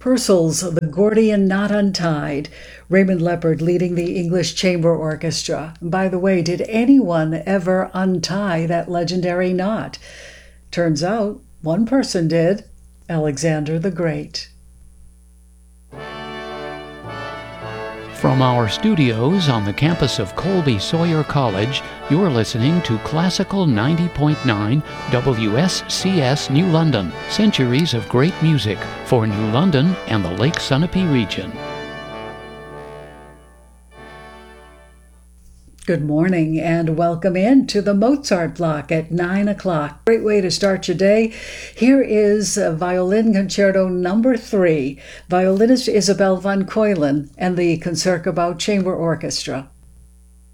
Purcell's The Gordian Knot Untied, Raymond Leppard leading the English Chamber Orchestra. By the way, did anyone ever untie that legendary knot? Turns out one person did, Alexander the Great. From our studios on the campus of Colby Sawyer College, you're listening to Classical 90.9 WSCS New London, centuries of great music for New London and the Lake Sunapee region. Good morning and welcome in to the Mozart block at 9 o'clock. Great way to start your day. Here is Violin Concerto number 3, violinist Isabel van Keulen and the Concertgebouw Chamber Orchestra.